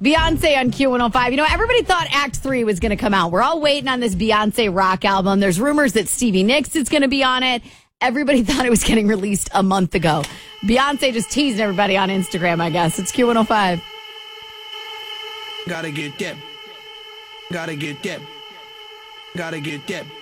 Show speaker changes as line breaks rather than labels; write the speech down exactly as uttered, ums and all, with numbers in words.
Beyonce on Q one oh five. You know, everybody thought Act three was going to come out. We're all waiting on this Beyonce rock album. There's rumors that Stevie Nicks is going to be on it. Everybody thought it was getting released a month ago. Beyonce just teased everybody on Instagram, I guess. It's Q one oh five.
Gotta get that. Gotta get that. Gotta get that.